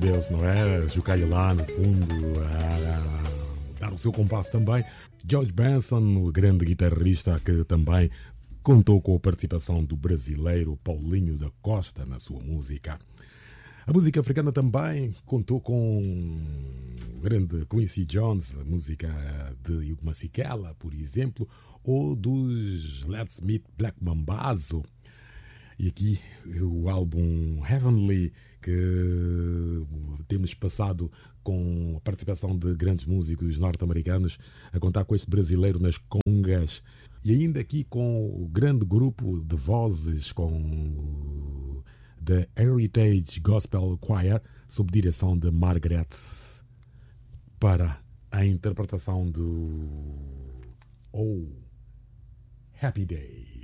percebeu-se, não é? Jucaio lá no fundo, a dar o seu compasso também. George Benson, o grande guitarrista que também contou com a participação do brasileiro Paulinho da Costa na sua música. A música africana também contou com o grande Quincy Jones, a música de Hugo Masekela, por exemplo, ou dos Let's Meet Black Mambazo. E aqui o álbum Heavenly, que temos passado com a participação de grandes músicos norte-americanos, a contar com este brasileiro nas congas, e ainda aqui com o grande grupo de vozes, com The Heritage Gospel Choir, sob direção de Margaret, para a interpretação do Oh Happy Day.